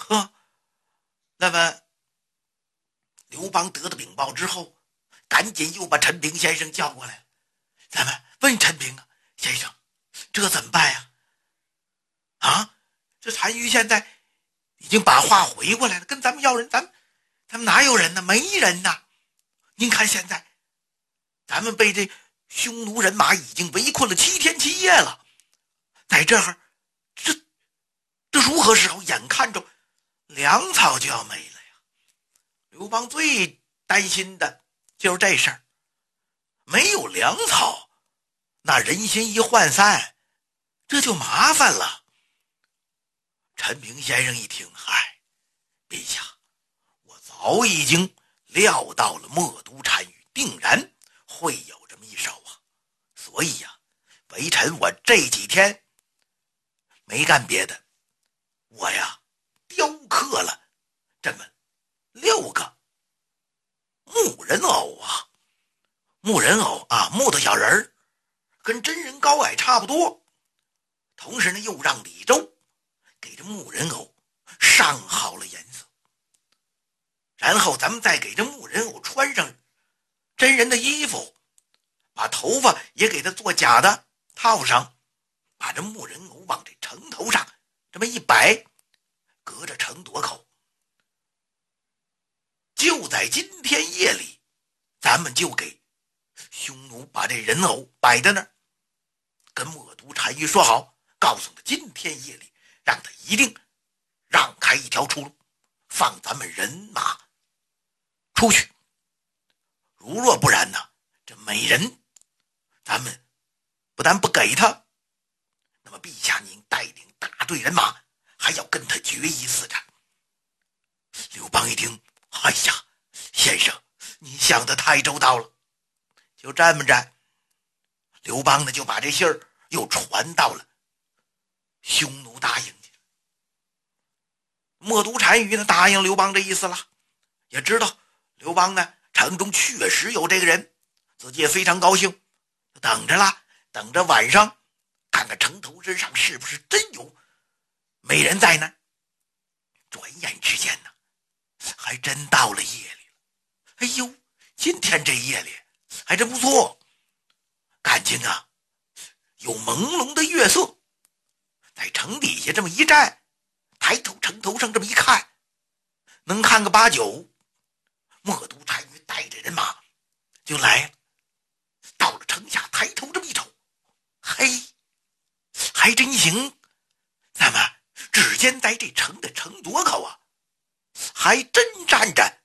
呵，那么刘邦得到禀报之后，赶紧又把陈平先生叫过来了。咱们问陈平啊，先生，这怎么办呀？啊，这单于现在已经把话回过来了，跟咱们要人，咱们哪有人呢？没人呐！您看现在，咱们被这匈奴人马已经围困了7天7夜了，在这儿，这如何是好？眼看着粮草就要没了呀！刘邦最担心的就是这事儿，没有粮草，那人心一涣散，这就麻烦了。陈平先生一听，嗨，陛下，我早已经料到了冒都单于定然会有这么一手啊，所以呀，微臣我这几天没干别的，我呀雕刻了这么6个木人偶啊，木头小人儿，跟真人高矮差不多。同时呢，又让李周给这木人偶上好了颜色，然后咱们再给这木人偶穿上真人的衣服，把头发也给他做假的套上，把这木人偶往这城头上这么一摆，隔着城垛口。就在今天夜里，咱们就给匈奴把这人偶摆在那儿，跟冒都单于说好，告诉他今天夜里让他一定让开一条出路，放咱们人马出去。如若不然呢，这美人咱们不但不给他，那么陛下您带领大队人马还要跟他决一死战。刘邦一听，哎呀，先生你想得太周到了。就这么着，刘邦呢就把这信儿又传到了匈奴大营去。冒都单于呢答应刘邦这意思了，也知道刘邦呢城中确实有这个人，自己也非常高兴，等着了，等着晚上看看城头之上是不是真有美人在呢。转眼之间呢，还真到了夜里了。哎呦，今天这夜里还真不错，感情啊有朦胧的月色，在城底下这么一站，抬头城头上这么一看，能看个8、9。冒都单于带着人马就来了，到了城下，抬头这么一瞅，嘿，还真行。那么只见在这城的城垛口啊，还真站着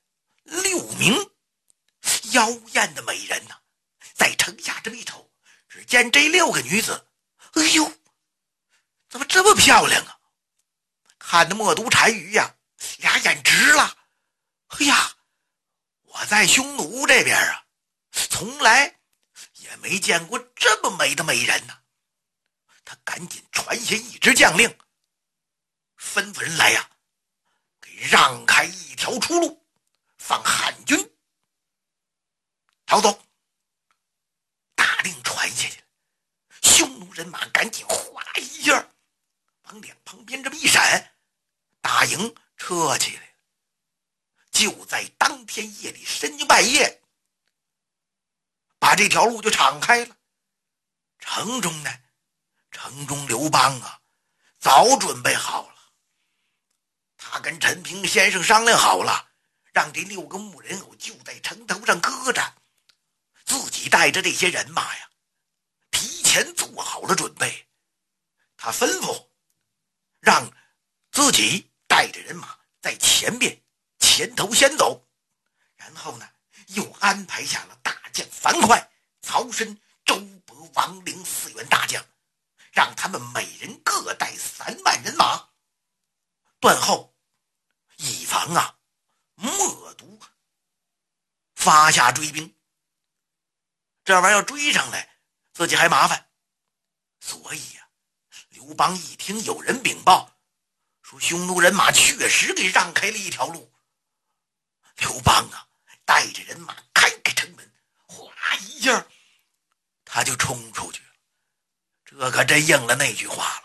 6名妖艳的美人呢。在城下这么一瞅，只见这6个女子，哎呦，怎么这么漂亮啊？看得冒都单于呀，俩眼直了。哎呀，我在匈奴这边啊，从来也没见过这么美的美人呢。他赶紧传下一支将令，吩咐人来呀，给让开一条出路，放汉军逃走。大令传下去了，匈奴人马赶紧哗啦一下往两旁边这么一闪，大营撤起来了。就在当天夜里深更半夜，把这条路就敞开了。城中刘邦啊早准备好了，他跟陈平先生商量好了，让这6个木人偶就在城头上搁着，自己带着这些人马呀提前做好了准备。他吩咐让自己带着人马在前头先走，然后呢又安排下了大将樊哙、曹参、周勃、王陵4员大将，让他们每人各带3万人马，断后，以防啊冒都发下追兵，这玩意儿要追上来自己还麻烦。所以呀，刘邦一听有人禀报说匈奴人马确实给让开了一条路，刘邦啊带着人马开城门，哗一下他就冲出去了。这可真应了那句话了，